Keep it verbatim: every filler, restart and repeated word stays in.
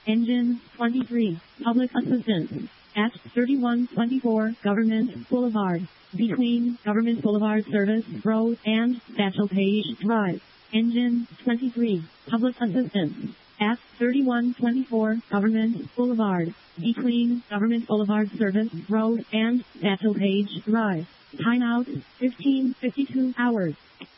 Engine twenty-three. Public assistance. At thirty-one twenty-four Government Boulevard. Between Government Boulevard Service Road and Satchel Page Drive. Engine twenty-three. Public assistance. At thirty-one twenty-four Government Boulevard. Between Government Boulevard Service Road and Satchel Page Drive. Timeout fifteen fifty-two hours.